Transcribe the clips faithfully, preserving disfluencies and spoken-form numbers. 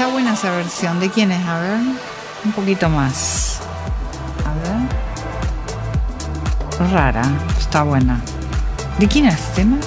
está buena esa versión. ¿De quién es? A ver, un poquito más. A ver. Rara, está buena. ¿De quién es este tema?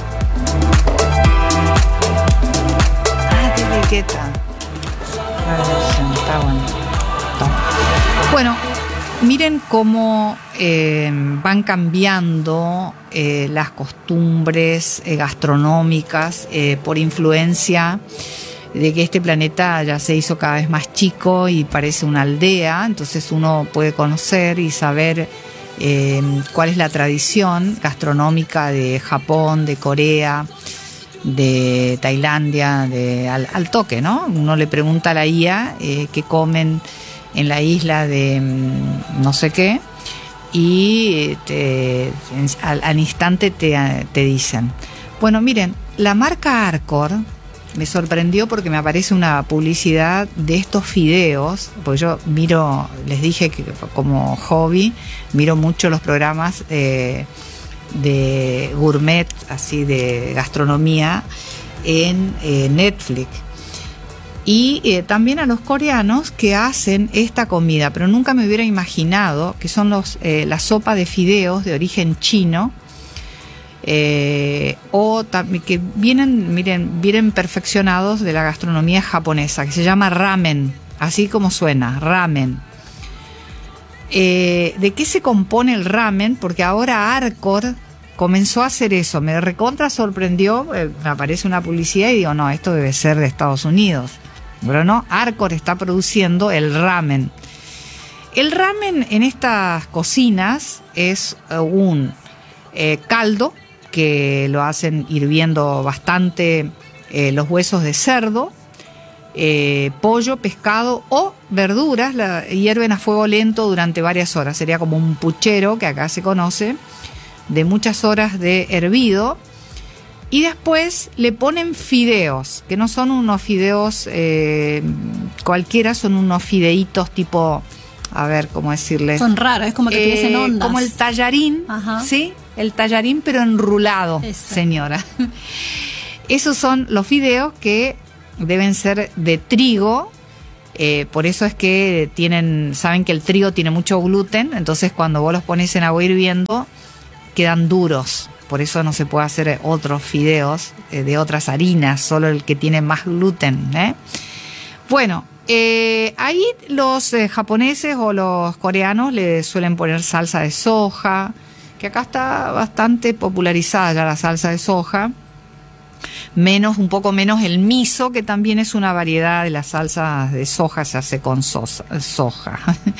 Ah, de Guetta. La versión, está buena. Está. Bueno, miren cómo eh, van cambiando eh, las costumbres eh, gastronómicas eh, por influencia de que este planeta ya se hizo cada vez más chico y parece una aldea. Entonces uno puede conocer y saber eh, cuál es la tradición gastronómica de Japón, de Corea, de Tailandia, de, al, al toque, ¿no? Uno le pregunta a la I A eh, qué comen en la isla de no sé qué y te, al, al instante te, te dicen. Bueno, miren, la marca Arcor me sorprendió porque me aparece una publicidad de estos fideos, porque yo miro, les dije que como hobby, miro mucho los programas eh, de gourmet, así de gastronomía, en eh, Netflix. Y eh, también a los coreanos que hacen esta comida, pero nunca me hubiera imaginado que son los eh, la sopa de fideos de origen chino, eh, o que vienen, miren, vienen perfeccionados de la gastronomía japonesa, que se llama ramen, así como suena, ramen. Eh, ¿De qué se compone el ramen? Porque ahora Arcor comenzó a hacer eso, me recontra sorprendió, eh, me aparece una publicidad y digo, no, esto debe ser de Estados Unidos. Pero no, Arcor está produciendo el ramen. El ramen en estas cocinas es un eh, caldo que lo hacen hirviendo bastante eh, los huesos de cerdo, eh, pollo, pescado o verduras, la hierven a fuego lento durante varias horas. Sería como un puchero, que acá se conoce, de muchas horas de hervido. Y después le ponen fideos, que no son unos fideos eh, cualquiera, son unos fideitos tipo, a ver, ¿cómo decirle? Son raros, es como que eh, tienen ondas. Como el tallarín, ajá. ¿Sí? El tallarín, pero enrulado, eso. Señora. Esos son los fideos que deben ser de trigo, eh, por eso es que tienen, saben que el trigo tiene mucho gluten, entonces cuando vos los pones en agua hirviendo, quedan duros. Por eso no se puede hacer otros fideos eh, de otras harinas, solo el que tiene más gluten, ¿eh? Bueno, eh, ahí los eh, japoneses o los coreanos le suelen poner salsa de soja, que acá está bastante popularizada ya la salsa de soja, menos, un poco menos el miso, que también es una variedad de las salsas de soja, se hace con sosa, soja.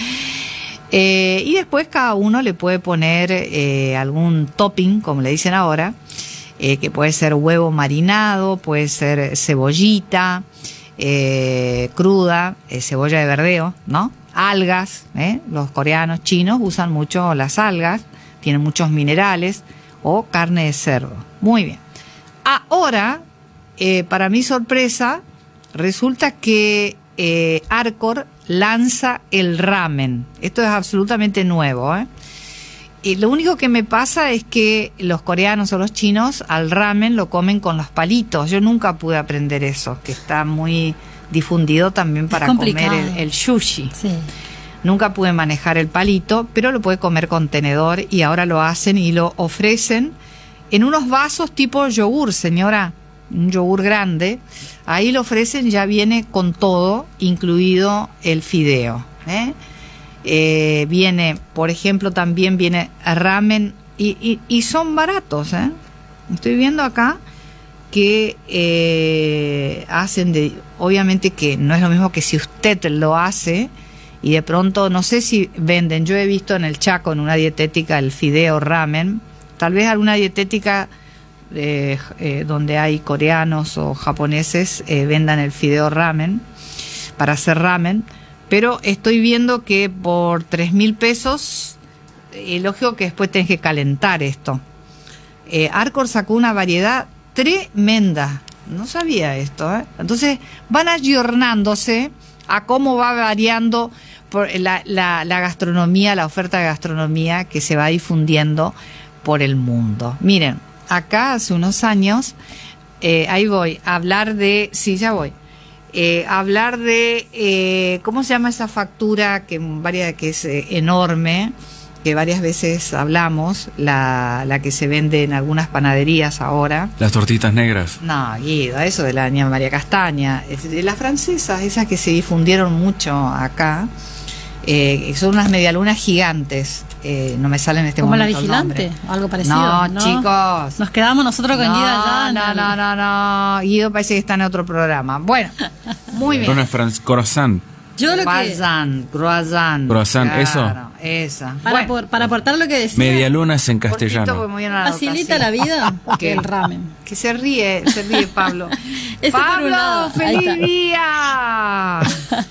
Eh, y después cada uno le puede poner eh, algún topping, como le dicen ahora, eh, que puede ser huevo marinado, puede ser cebollita eh, cruda, eh, cebolla de verdeo, ¿no? Algas, ¿eh? Los coreanos, chinos usan mucho las algas, tienen muchos minerales, o carne de cerdo. Muy bien. Ahora, eh, para mi sorpresa, resulta que eh, Arcor lanza el ramen. Esto es absolutamente nuevo, ¿eh? Y lo único que me pasa es que los coreanos o los chinos al ramen lo comen con los palitos. Yo nunca pude aprender eso, que está muy difundido también para comer el, el sushi. Sí. Nunca pude manejar el palito, pero lo puede comer con tenedor y ahora lo hacen y lo ofrecen en unos vasos tipo yogur, señora. Un yogur grande, ahí lo ofrecen, ya viene con todo, incluido el fideo, ¿eh? Eh, viene, por ejemplo, también viene ramen y, y, y son baratos, ¿eh? Estoy viendo acá que eh, hacen de, obviamente que no es lo mismo que si usted lo hace y de pronto, no sé si venden, yo he visto en el Chaco, en una dietética, el fideo ramen, tal vez alguna dietética Eh, eh, donde hay coreanos o japoneses eh, vendan el fideo ramen para hacer ramen, pero estoy viendo que por tres mil pesos, eh, lógico que después tenés que calentar esto. eh, Arcor sacó una variedad tremenda, no sabía esto, ¿eh? Entonces van ayornándose a cómo va variando por la, la, la gastronomía, la oferta de gastronomía que se va difundiendo por el mundo. Miren, acá hace unos años, eh, ahí voy, a hablar de, sí, ya voy, eh, hablar de, eh, ¿cómo se llama esa factura que, varias, que es eh, enorme? Que varias veces hablamos, la, la que se vende en algunas panaderías ahora. Las tortitas negras. No, Guido, eso de la niña María Castaña. De las francesas, esas que se difundieron mucho acá, eh, son unas medialunas gigantes. Eh, no me sale en este ¿Como momento. ¿Como la vigilante? Algo parecido. No, ¿no? chicos. Nos quedamos nosotros con no, Guido allá. No, el... no, no, no. Guido parece que está en otro programa. Bueno, muy bien. Una fran- croissant. Yo lo croissant, que... croissant. Croissant, claro, eso. Esa. Para, bueno. por, para aportar lo que decía. Medialunas en castellano. Facilita la vida que el ramen. Que se ríe, se ríe Pablo. Ese Pablo, feliz día.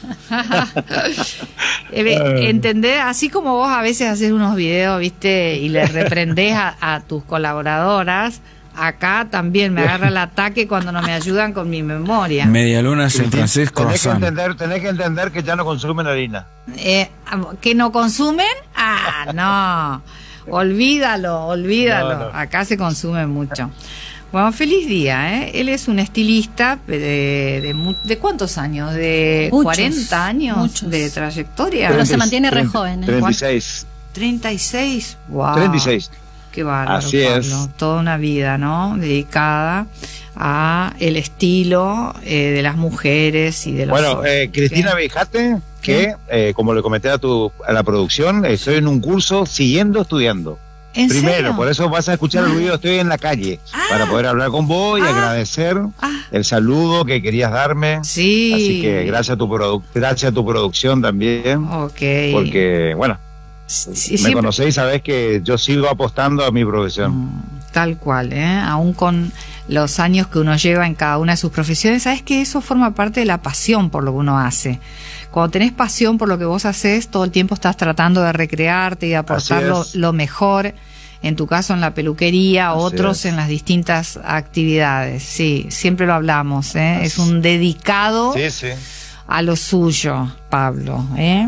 ¿Entendés? Así como vos a veces haces unos videos, viste, y le reprendés a, a tus colaboradoras, acá también me agarra el ataque cuando no me ayudan con mi memoria. Medialunas en francés, croissant. Tenés que entender, tenés que entender que ya no consumen harina. Eh, ¿Que no consumen? Ah, no. Olvídalo, olvídalo. No, no. Acá se consume mucho. Bueno, feliz día, ¿eh? Él es un estilista de, de, de ¿cuántos años? ¿De muchos, cuarenta años muchos. De trayectoria? Pero se mantiene re joven, ¿eh? treinta y seis. ¿treinta y seis? Wow. treinta y seis. Qué bárbaro, Así Pablo. Es. Toda una vida, ¿no? Dedicada a el estilo eh, de las mujeres y de los... Bueno, eh, Cristina, fíjate que, eh, como le comenté a, tu, a la producción, estoy en un curso siguiendo estudiando. ¿En Primero, serio? por eso vas a escuchar ah. el ruido, estoy en la calle, ah. para poder hablar con vos y ah. agradecer ah. el saludo que querías darme. Sí. Así que gracias a tu, produ- gracias a tu producción también. Ok. Porque, bueno, sí, me siempre... conocéis, sabés que yo sigo apostando a mi profesión. Mm, tal cual, ¿eh? Aún con los años que uno lleva en cada una de sus profesiones, sabes que eso forma parte de la pasión por lo que uno hace. Cuando tenés pasión por lo que vos haces, todo el tiempo estás tratando de recrearte y de aportar lo, lo mejor, en tu caso en la peluquería, Así otros es. En las distintas actividades. Sí, siempre lo hablamos, ¿eh? Es un dedicado sí, sí. a lo suyo, Pablo, ¿eh?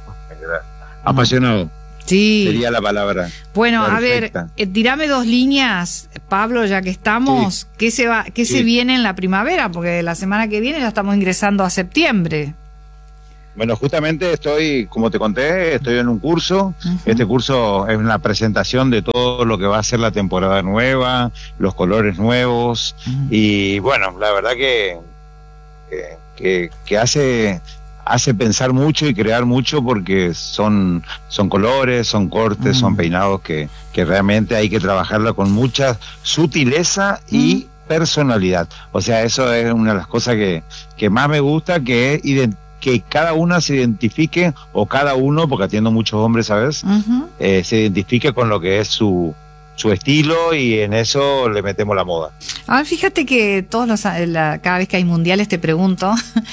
Apasionado. Sí. Sería la palabra. Bueno, perfecta. A ver, eh, tirame dos líneas, Pablo, ya que estamos. Sí. ¿Qué se va, qué sí. se viene en la primavera? Porque la semana que viene ya estamos ingresando a septiembre. Bueno, justamente estoy, como te conté, estoy en un curso. Uh-huh. Este curso es una presentación de todo lo que va a ser la temporada nueva, los colores nuevos. Uh-huh. Y bueno, la verdad que, que, que, que hace... hace pensar mucho y crear mucho porque son, son colores, son cortes, mm. son peinados que, que realmente hay que trabajarlo con mucha sutileza y mm. personalidad. O sea, eso es una de las cosas que, que más me gusta, que es ident- que cada una se identifique, o cada uno, porque atiendo muchos hombres, ¿sabes? Uh-huh. Eh, se identifique con lo que es su... su estilo, y en eso le metemos la moda. Ahora fíjate que todos los la, cada vez que hay mundiales te pregunto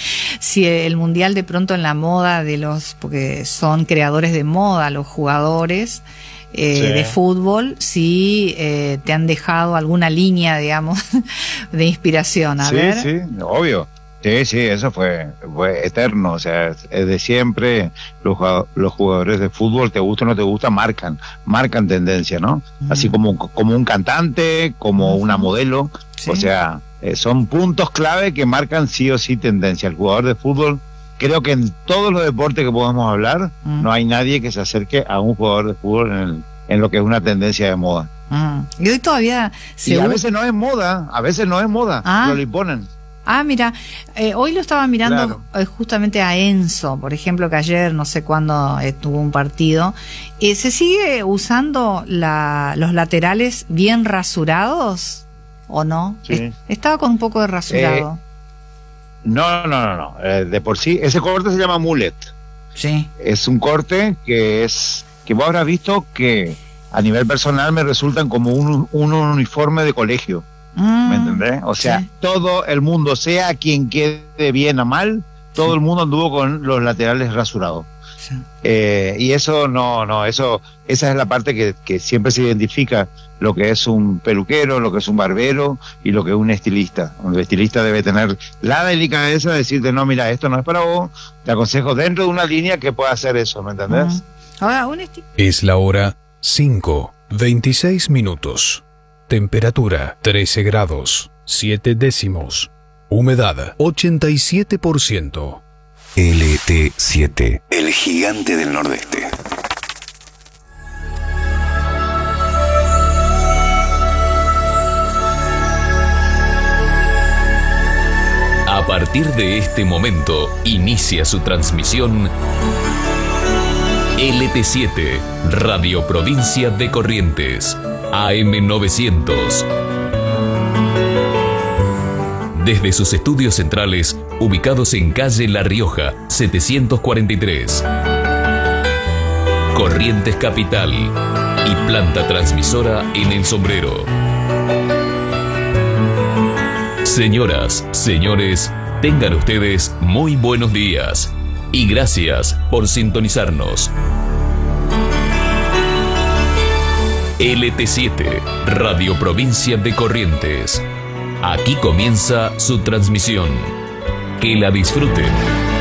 si el mundial de pronto en la moda de los, porque son creadores de moda los jugadores eh, sí. de fútbol, si eh, te han dejado alguna línea, digamos, de inspiración. A sí, ver. Sí, obvio. Sí, sí, eso fue, fue eterno, o sea, es de siempre. Los, los jugadores de fútbol, te gusta o no te gusta, marcan, marcan tendencia, ¿no? Mm. Así como, como un cantante, como una modelo, sí. O sea, eh, son puntos clave que marcan sí o sí tendencia. El jugador de fútbol, creo que en todos los deportes que podamos hablar, mm. no hay nadie que se acerque a un jugador de fútbol en, el, en lo que es una tendencia de moda. Mm. Y hoy todavía... Y a veces no es moda, a veces no es moda, ah. lo imponen. Ah, mira, eh, hoy lo estaba mirando claro. justamente a Enzo, por ejemplo, que ayer, no sé cuándo, eh, tuvo un partido. Eh, ¿Se sigue usando la, los laterales bien rasurados o no? Sí. Es, estaba con un poco de rasurado. Eh, no, no, no, no. Eh, de por sí, ese corte se llama mullet. Sí. Es un corte que es, que vos habrás visto que a nivel personal me resultan como un, un uniforme de colegio. Mm, ¿me entendés? O sea, sí. todo el mundo, sea quien quede bien o mal, todo sí. el mundo anduvo con los laterales rasurados. Sí. Eh, y eso no, no, eso, esa es la parte que, que siempre se identifica lo que es un peluquero, lo que es un barbero y lo que es un estilista. Un estilista debe tener la delicadeza de decirte, no, mira, esto no es para vos, te aconsejo dentro de una línea que pueda hacer eso, ¿me entendés? Mm. Ahora, un esti- es la hora cinco, veintiséis minutos. Temperatura trece grados, siete décimos. Humedad ochenta y siete por ciento. L T siete, el gigante del Nordeste. A partir de este momento, inicia su transmisión L T siete, Radio Provincia de Corrientes, A M novecientos. Desde sus estudios centrales, ubicados en calle La Rioja, setecientos cuarenta y tres. Corrientes Capital y planta transmisora en El Sombrero. Señoras, señores, tengan ustedes muy buenos días y gracias por sintonizarnos. L T siete, Radio Provincia de Corrientes. Aquí comienza su transmisión. Que la disfruten.